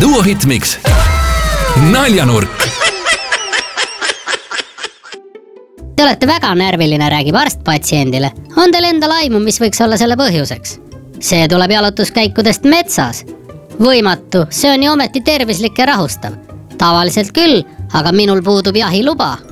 Duo Hitmix. Naljanurk. Te olete väga närviline, räägib arst patsiendile. On teil endal aimu, mis võiks olla selle põhjuseks? See tuleb jalutuskäikudest metsas. Võimatu, see on ju ometi tervislik ja rahustav. Tavaliselt küll, aga minul puudub jahiluba.